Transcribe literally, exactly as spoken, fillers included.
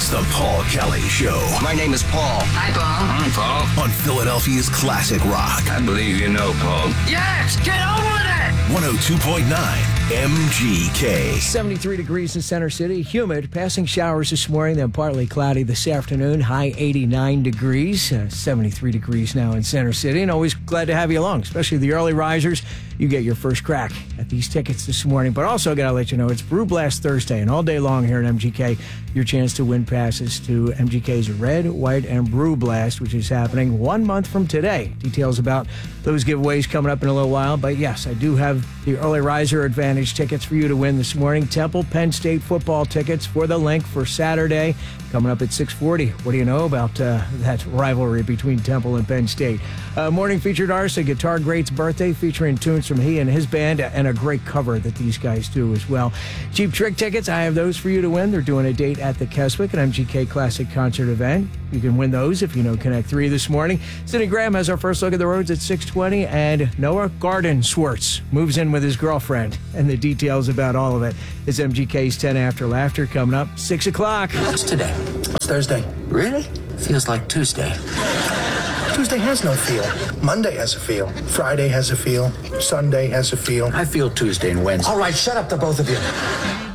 It's the Paul Kelly Show. My name is Paul. Hi, Paul. I'm Paul. On Philadelphia's classic rock. I believe you know, Paul. Yes, get on with it! one oh two point nine M G K. seventy-three degrees in Center City. Humid. Passing showers this morning, then partly cloudy this afternoon. High eighty-nine degrees. Uh, seventy-three degrees now in Center City. And always glad to have you along, especially the early risers. You get your first crack at these tickets this morning. But also got to let you know, it's Brew Blast Thursday. And all day long here at M G K, your chance to win passes to M G K's Red, White, and Brew Blast, which is happening one month from today. Details about those giveaways coming up in a little while. But yes, I do have the early riser advantage tickets for you to win this morning. Temple Penn State football tickets for the link for Saturday, coming up at six forty. What do you know about uh, that rivalry between Temple and Penn State? Uh, morning featured artist, a Guitar Great's birthday, featuring tunes from he and his band, and a great cover that these guys do as well. Cheap Trick tickets, I have those for you to win. They're doing a date at the Keswick, an M G K Classic concert event. You can win those if you know Connect three this morning. Sidney Graham has our first look at the roads at six twenty, and Noah Garden Swartz moves in with his girlfriend. And the details about all of it is M G K's ten After Laughter coming up six o'clock. What's today? It's Thursday. Really? Feels like Tuesday. Tuesday has no feel. Monday has a feel. Friday has a feel. Sunday has a feel. I feel Tuesday and Wednesday. All right, shut up, the both of you.